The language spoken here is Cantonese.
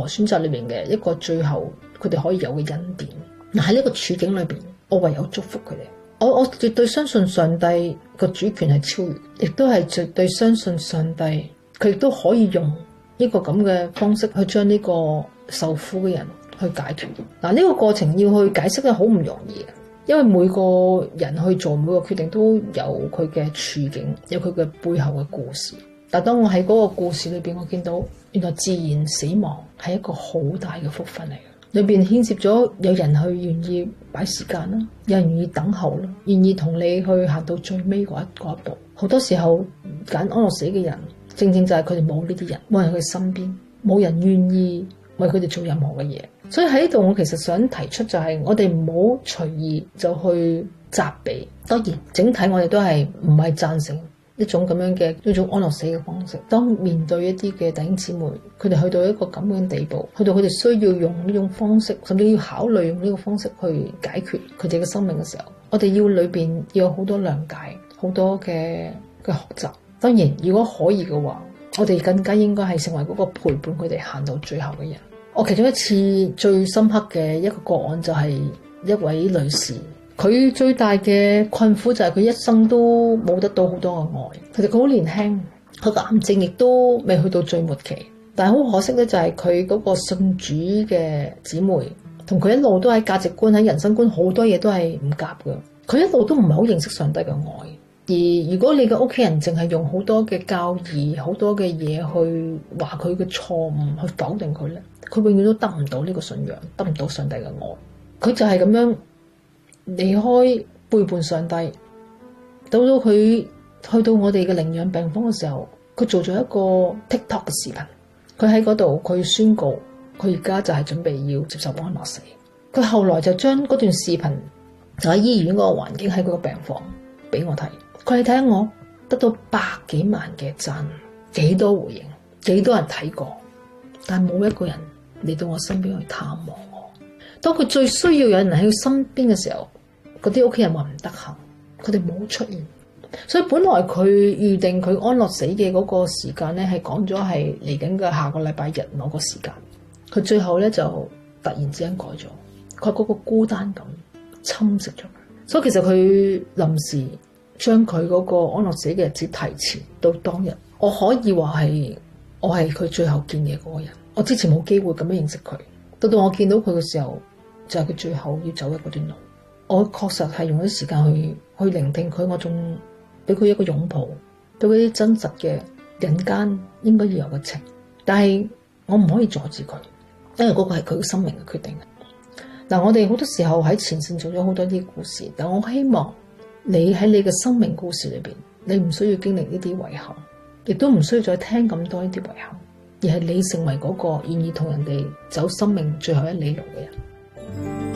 選擇裏面嘅一個最後佢哋可以有嘅恩典。嗱，喺呢個處境裏邊，我唯有祝福佢哋。我絕對相信上帝個主權係超越，亦都係絕對相信上帝佢亦都可以用呢個咁嘅方式去將呢個受苦嘅人去解決。嗱，呢個過程要去解釋得好唔容易，因為每個人去做每個決定都有佢嘅處境，有佢嘅背後嘅故事。但當我喺嗰個故事裏邊，我見到原來自然死亡係一個好大嘅福分嚟嘅。裏邊牽涉咗有人去願意擺時間啦，有人願意等候啦，願意同你去行到最尾嗰一步。好多時候揀安樂死嘅人，正正就係佢哋冇呢啲人，冇人喺佢身邊，冇人願意為佢哋做任何嘅嘢。所以喺呢度我其實想提出就係我哋唔好隨意就去責備。當然整體我哋都係唔係贊成一種咁樣嘅一種安樂死嘅方式。當面對一啲嘅弟兄姊妹，佢哋去到一個咁樣地步，去到佢哋需要用呢種方式，甚至要考慮用呢個方式去解決佢哋嘅生命嘅時候，我哋要裏邊要有好多諒解，好多嘅學習。當然如果可以嘅話，我哋更加應該係成為嗰個陪伴佢哋行到最後嘅人。我其中一次最深刻嘅一個個案就係一位女士，佢最大嘅困苦就係佢一生都冇得到好多嘅愛。其實佢好年輕，佢個癌症亦都未去到最末期，但係好可惜咧，就係佢嗰個信主嘅姊妹同佢一路都喺價值觀、喺人生觀好多嘢都係唔夾嘅。佢一路都唔係好認識上帝嘅愛。而如果你嘅屋企人淨係用好多嘅教義、好多嘅嘢去話佢嘅錯誤，去否定佢咧，佢永遠都得唔到呢個信仰，得唔到上帝嘅愛。佢就係咁樣離開、背叛上帝。到佢去到我哋嘅領養病房嘅時候，佢做咗一個 TikTok 嘅視頻。佢喺嗰度，佢宣告佢而家就係準備要接受安樂死。佢後來就將嗰段視頻就喺醫院嗰個環境，喺嗰個病房俾我睇。佢哋睇下我得到百幾萬嘅讚，幾多回應，幾多人睇過，但冇一個人嚟到我身邊去探望我。當佢最需要有人喺佢身邊嘅時候，嗰啲屋企人話唔得閒，佢哋冇出現。所以本來佢預定佢安樂死嘅嗰個時間咧，係講咗係嚟緊嘅下個禮拜日某個時間。佢最後咧就突然之間改咗，佢嗰個孤單感侵蝕咗佢。所以其實佢臨時將佢嗰個安樂死嘅日子提前到當日。我可以話係我係佢最後見嘅嗰個人。我之前冇機會咁樣認識佢，到我見到佢嘅時候，就係佢最後要走嘅嗰段路。我確實係用啲時間去聆聽佢，我仲俾佢一個擁抱，俾佢啲真實嘅人間應該要有嘅情。但係我唔可以阻止佢，因為嗰個係佢生命嘅決定。嗱，我哋好多時候喺前線做咗好多啲故事，但我希望你喺你嘅生命故事裏邊，你唔需要經歷呢啲遺憾，亦都唔需要再聽咁多呢啲遺憾，而係你成為嗰個願意同人哋走生命最後一里路嘅人。